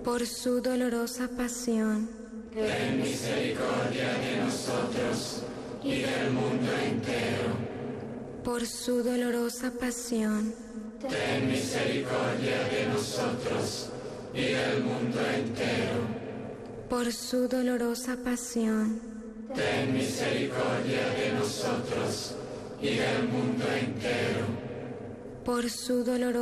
por su dolorosa pasión, ten misericordia de nosotros y del mundo entero. por su dolorosa pasión, Ten misericordia de nosotros y del mundo entero. por su dolorosa pasión, Ten misericordia de nosotros y del mundo entero. por su dolorosa